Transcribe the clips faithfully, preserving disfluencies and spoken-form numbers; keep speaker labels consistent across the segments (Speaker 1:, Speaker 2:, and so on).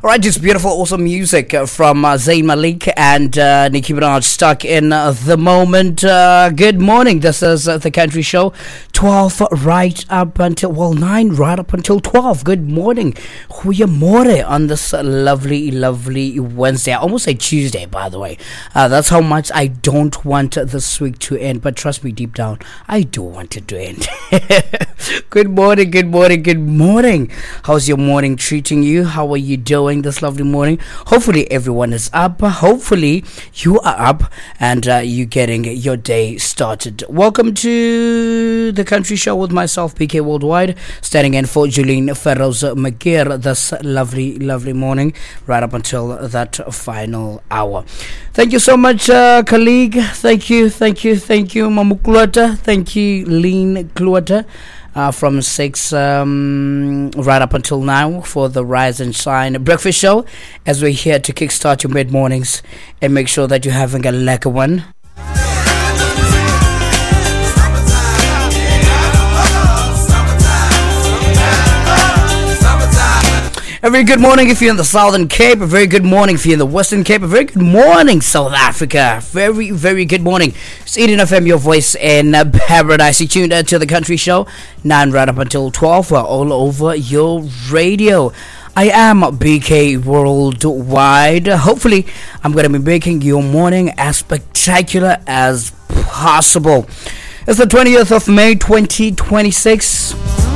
Speaker 1: Alright, just beautiful, awesome music uh, from uh, Zayn Malik and uh, Nicki Minaj, Stuck in uh, the Moment. Uh, good morning, this is uh, The Country Show, twelve right up until, well, nine right up until twelve. Good morning, goeiemorgen on this uh, lovely, lovely Wednesday. I almost say Tuesday, by the way. Uh, that's how much I don't want this week to end, but trust me, deep down, I do want it to end. Good morning, good morning, good morning. How's your morning treating you? How are you doing this lovely morning? Hopefully everyone is up. Hopefully you are up and uh, you're getting your day started. Welcome to The Country Show with myself, P K Worldwide, standing in for Julene Ferroz McGear this lovely, lovely morning, right up until that final hour. Thank you so much, uh, colleague. Thank you, thank you, thank you, Mamu Kluata. Thank you, Lean Kluata. Uh, from six um, right up until now for the Rise and Shine Breakfast Show, as we're here to kickstart your mid mornings and make sure that you're having a lekker one. A very good morning if you're in the Southern Cape. A very good morning if you're in the Western Cape. A very good morning, South Africa. Very, very good morning. It's Eden F M, your voice in uh, paradise. You tuned in to The Country Show, nine right up until twelve. We're all over your radio. I am B K Worldwide. Hopefully, I'm going to be making your morning as spectacular as possible. It's the twentieth of May, twenty twenty-six.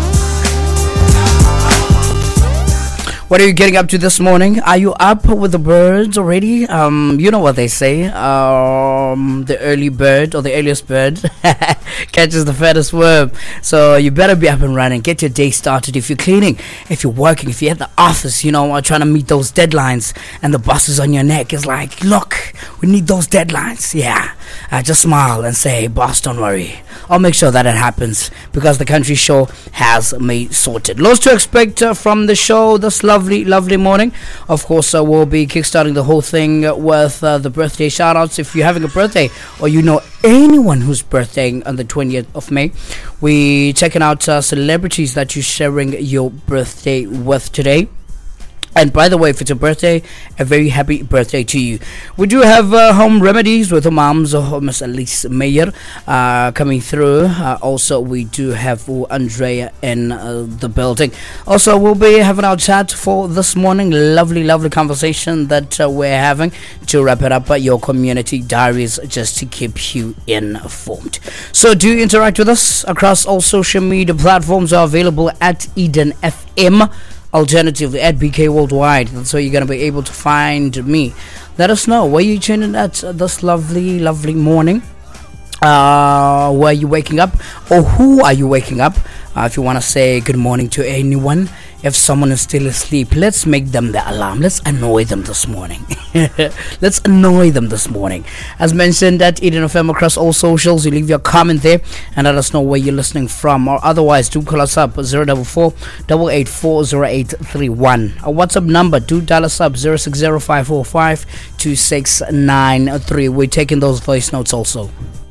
Speaker 1: What are you getting up to this morning? Are you up with the birds already? Um, you know what they say. Um, the early bird or the earliest bird catches the fattest worm. So you better be up and running. Get your day started. If you're cleaning, if you're working, if you're at the office, you know, trying to meet those deadlines, and the boss is on your neck, it's like, look, we need those deadlines. Yeah, uh, just smile and say, boss, don't worry. I'll make sure that it happens because The Country Show has me sorted. Lots to expect uh, from the show this lovely, lovely morning. Of course, uh, we'll be kickstarting the whole thing with uh, the birthday shout-outs. If you're having a birthday or you know anyone who's birthday on the twentieth of May, we checking out uh, celebrities that you're sharing your birthday with today. And by the way, if it's a birthday, a very happy birthday to you. We do have uh, home remedies with the moms of Miss Elise Meyer uh, coming through. Uh, also, we do have uh, Andrea in uh, the building. Also, we'll be having our chat for this morning. Lovely, lovely conversation that uh, we're having to wrap it up. Uh, your community diaries, just to keep you informed. So do interact with us across all social media platforms. Are available at Eden F M. Alternatively at B K Worldwide. That's where you're going to be able to find me. Let us know where you're tuning at this lovely, lovely morning. Uh, where are you waking up? Or who are you waking up? Uh, if you want to say good morning to anyone, if someone is still asleep, let's make them the alarm. Let's annoy them this morning. Let's annoy them this morning. As mentioned at Eden F M across all socials, you leave your comment there and let us know where you're listening from. Or otherwise, do call us up zero four four, eight eight four, zero eight three one. Our WhatsApp number, do dial us up zero six zero, five four five, two six nine three. We're taking those voice notes also.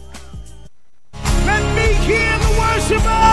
Speaker 2: Let me hear the worshipers!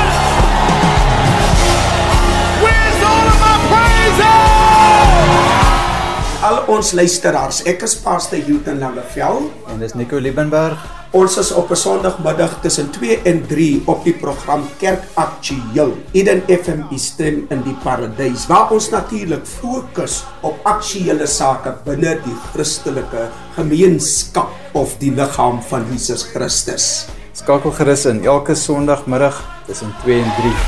Speaker 3: Al ons luisteraars, ek is Pastor Hilton Langevel
Speaker 4: en dis Nico Liebenberg.
Speaker 3: Ons is op 'n Sondagmiddag tussen twee en drie op die program Kerk Aktueel. Eden F M, die stem in die paradys, waar ons natuurlik fokus op aktuele sake binne die Christelike gemeenskap of die liggaam van Jesus Christus.
Speaker 4: Skakel gerus in elke Sondagmiddag tussen twee en drie.